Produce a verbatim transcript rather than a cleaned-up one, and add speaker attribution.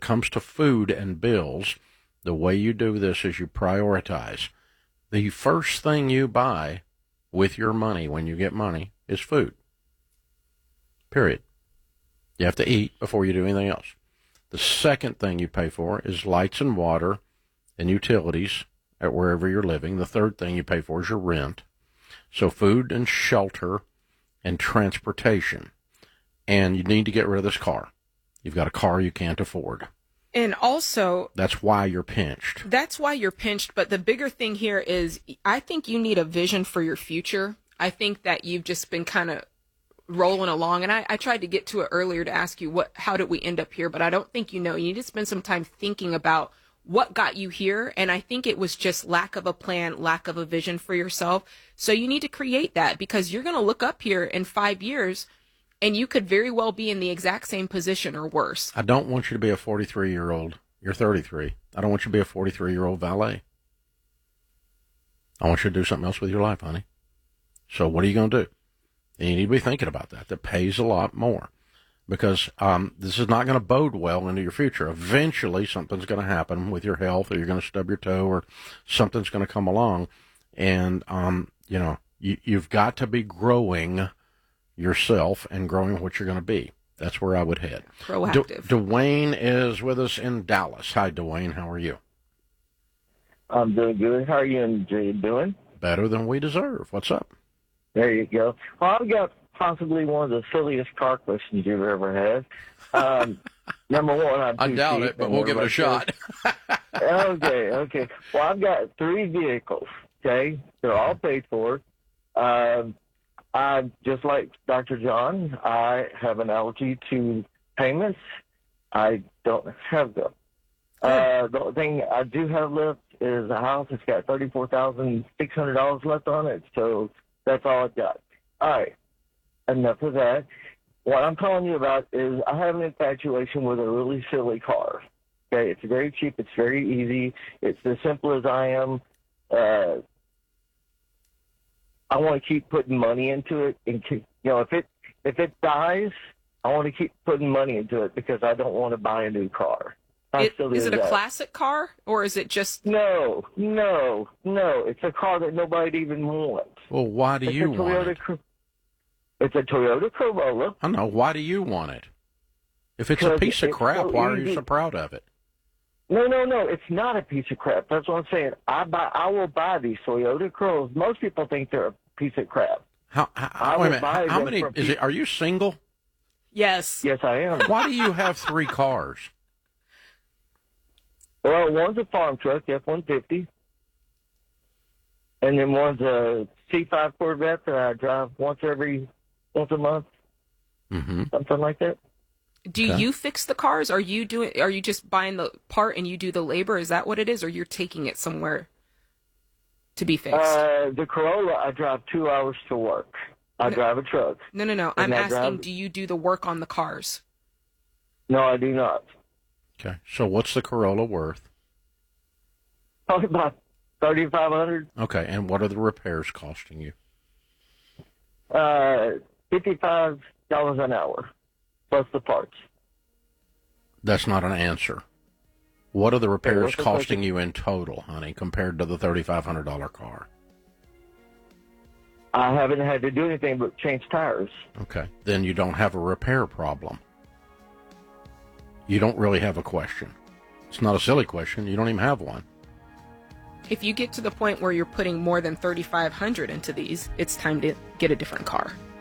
Speaker 1: comes to food and bills, the way you do this is you prioritize. The first thing you buy with your money when you get money is food. Period. You have to eat before you do anything else. The second thing you pay for is lights and water and utilities at wherever you're living. The third thing you pay for is your rent. So food and shelter and transportation. And you need to get rid of this car. You've got a car you can't afford.
Speaker 2: And also,
Speaker 1: that's why you're pinched.
Speaker 2: That's why you're pinched. But the bigger thing here is I think you need a vision for your future. I think that you've just been kind of rolling along. And I, I tried to get to it earlier to ask you, what, how did we end up here? But I don't think you know. You need to spend some time thinking about what got you here. And I think it was just lack of a plan, lack of a vision for yourself. So you need to create that, because you're going to look up here in five years and you could very well be in the exact same position or worse.
Speaker 1: I don't want you to be a forty-three-year-old. You're thirty-three. I don't want you to be a forty-three-year-old valet. I want you to do something else with your life, honey. So what are you going to do? And you need to be thinking about that. That pays a lot more, because um, this is not going to bode well into your future. Eventually, something's going to happen with your health, or you're going to stub your toe, or something's going to come along. And, um, you know, you, you've got to be growing yourself and growing what you're going to be. That's where I would head.
Speaker 2: Proactive.
Speaker 1: Du- Dwayne is with us in Dallas. Hi, Dwayne. How are you?
Speaker 3: I'm doing good. How are you and Jay doing?
Speaker 1: Better than we deserve. What's up?
Speaker 3: There you go. Well, I've got possibly one of the silliest car questions you've ever had. Um, number one, I'm
Speaker 1: I doubt it, but we'll give it a shot.
Speaker 3: okay, okay. Well, I've got three vehicles, okay? They're all paid for. Um, I, just like Doctor John, I have an allergy to payments. I don't have them. Uh, the only thing I do have left is a house. It's got thirty-four thousand six hundred dollars left on it, so that's all I've got. All right, enough of that. What I'm calling you about is I have an infatuation with a really silly car. Okay, it's very cheap. It's very easy. It's as simple as I am. Uh, I want to keep putting money into it, and keep, you know, if it if it dies, I want to keep putting money into it because I don't want to buy a new car.
Speaker 2: It, is it a that. classic car, or is it just...
Speaker 3: No, no, no. It's a car that nobody even wants.
Speaker 1: Well, why do
Speaker 3: it's
Speaker 1: you want it?
Speaker 3: Cor- it's a Toyota Corolla.
Speaker 1: I know. Why do you want it? If it's a piece of crap, so why are you so proud of it?
Speaker 3: No, no, no. It's not a piece of crap. That's what I'm saying. I buy. I will buy these Toyota Corollas. Most people think they're a piece of crap.
Speaker 1: How, how, wait a minute. How, how many... Is it, are you single?
Speaker 2: Yes.
Speaker 3: Yes, I am.
Speaker 1: Why do you have three cars?
Speaker 3: Well, one's a farm truck, F one fifty, and then one's a C five Corvette that I drive once every once a month,
Speaker 1: mm-hmm.
Speaker 3: something like that.
Speaker 2: Do okay. you fix the cars? Are you doing? Are you just buying the part and you do the labor? Is that what it is, or you're taking it somewhere to be fixed?
Speaker 3: Uh, the Corolla, I drive two hours to work. I
Speaker 2: no,
Speaker 3: drive a truck.
Speaker 2: No, no, no. I'm
Speaker 3: I
Speaker 2: asking,
Speaker 3: drive...
Speaker 2: do you do the work on the cars?
Speaker 3: No, I do not.
Speaker 1: Okay, so what's the Corolla worth?
Speaker 3: Probably about thirty-five hundred dollars.
Speaker 1: Okay, and what are the repairs costing you?
Speaker 3: Uh, fifty-five dollars an hour, plus the parts.
Speaker 1: That's not an answer. What are the repairs
Speaker 3: okay,
Speaker 1: costing you in total, honey, compared to the thirty-five hundred dollars car?
Speaker 3: I haven't had to do anything but change tires.
Speaker 1: Okay, then you don't have a repair problem. You don't really have a question. It's not a silly question. You don't even have one.
Speaker 2: If you get to the point where you're putting more than thirty-five hundred dollars into these, it's time to get a different car.